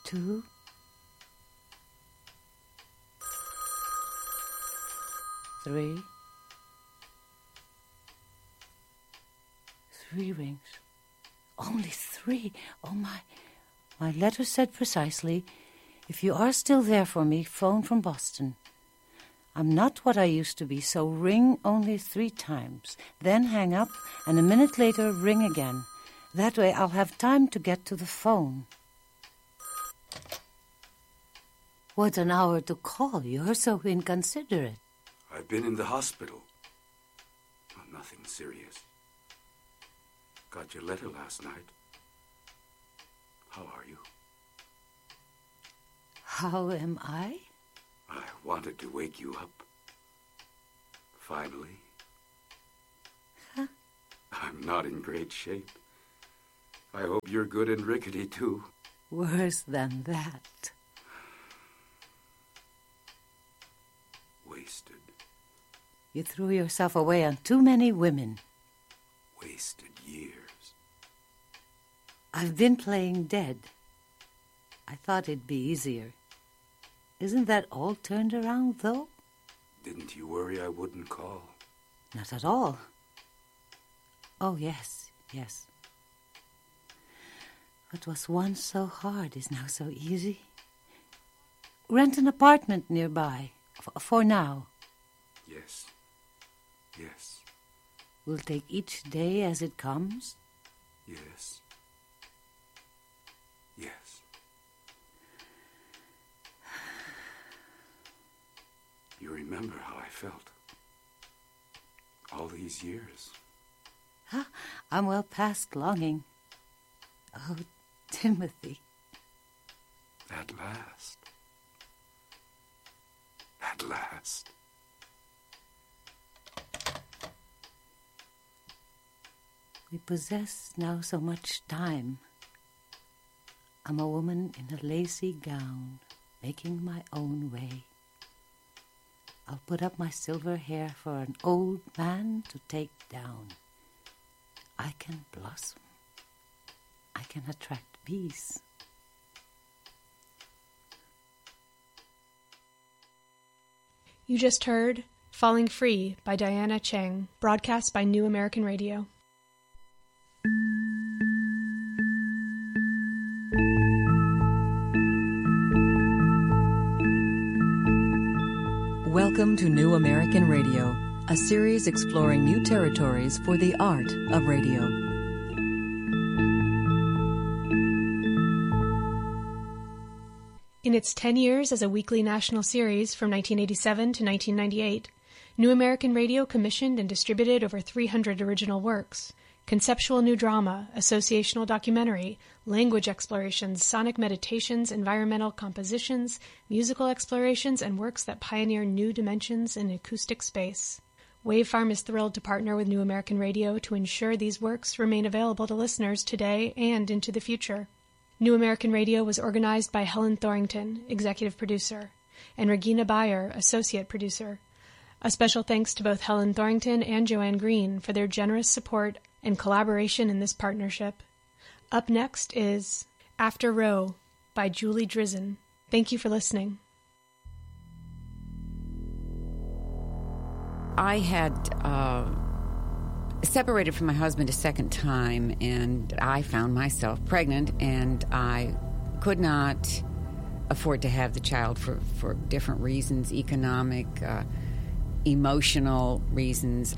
2. 3. 3 rings. Only 3. Oh, my. My letter said precisely, if you are still there for me, phone from Boston. I'm not what I used to be, so ring only 3 times. Then hang up, and a minute later ring again. That way I'll have time to get to the phone. What an hour to call. You're so inconsiderate. I've been in the hospital. Oh, nothing serious. Got your letter last night. How are you? How am I? I wanted to wake you up. Finally. Huh? I'm not in great shape. I hope you're good and rickety, too. Worse than that. Wasted. You threw yourself away on too many women. Wasted years. I've been playing dead. I thought it'd be easier. Isn't that all turned around, though? Didn't you worry I wouldn't call? Not at all. Oh, yes. What was once so hard is now so easy. Rent an apartment nearby, for now. Yes. We'll take each day as it comes. Yes. You remember how I felt all these years. Huh? I'm well past longing. Oh, Timothy. At last. We possess now so much time. I'm a woman in a lacy gown, making my own way. I'll put up my silver hair for an old man to take down. I can blossom. I can attract peace. You just heard Falling Free by Diana Cheng, broadcast by New American Radio. Welcome to New American Radio, a series exploring new territories for the art of radio. In its 10 years as a weekly national series from 1987 to 1998, New American Radio commissioned and distributed over 300 original works. Conceptual new drama, associational documentary, language explorations, sonic meditations, environmental compositions, musical explorations, and works that pioneer new dimensions in acoustic space. Wavefarm is thrilled to partner with New American Radio to ensure these works remain available to listeners today and into the future. New American Radio was organized by Helen Thorington, executive producer, and Regina Bayer, associate producer. A special thanks to both Helen Thorington and Joanne Green for their generous support and collaboration in this partnership. Up next is After Row by Julie Drizin. Thank you for listening. I had separated from my husband a second time, and I found myself pregnant, and I could not afford to have the child for different reasons, economic, emotional reasons.